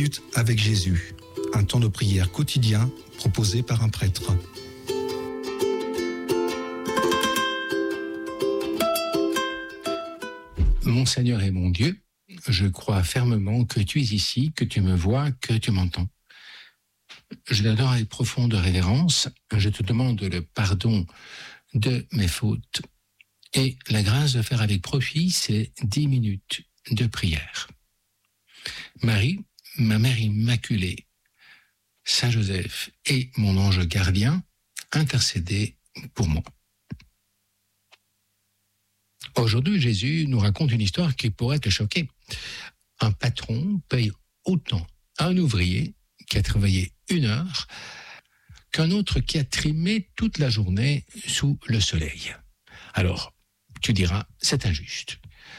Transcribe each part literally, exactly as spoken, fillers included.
minutes avec Jésus, un temps de prière quotidien proposé par un prêtre. Mon Seigneur et mon Dieu, je crois fermement que tu es ici, que tu me vois, que tu m'entends. Je t'adore avec profonde révérence, je te demande le pardon de mes fautes et la grâce de faire avec profit ces dix minutes de prière. Marie, ma mère immaculée, Saint Joseph et mon ange gardien, intercédez pour moi. Aujourd'hui, Jésus nous raconte une histoire qui pourrait te choquer. Un patron paye autant un ouvrier qui a travaillé une heure qu'un autre qui a trimé toute la journée sous le soleil. Alors, tu diras, c'est injuste.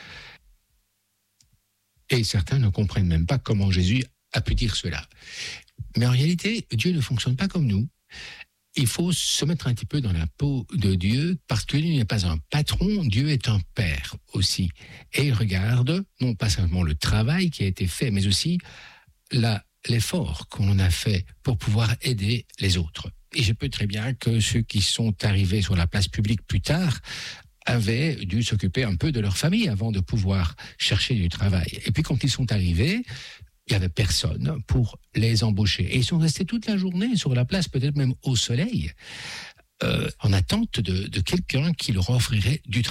Et certains ne comprennent même pas comment Jésus a pu dire cela. Mais en réalité, Dieu ne fonctionne pas comme nous. Il faut se mettre un petit peu dans la peau de Dieu, parce que lui n'est pas un patron, Dieu est un père aussi. Et il regarde, non pas simplement le travail qui a été fait, mais aussi la, l'effort qu'on a fait pour pouvoir aider les autres. Et je peux très bien que ceux qui sont arrivés sur la place publique plus tard avaient dû s'occuper un peu de leur famille avant de pouvoir chercher du travail. Et puis quand ils sont arrivés, il n'y avait personne pour les embaucher. Et ils sont restés toute la journée sur la place, peut-être même au soleil, euh, en attente de, de quelqu'un qui leur offrirait du travail.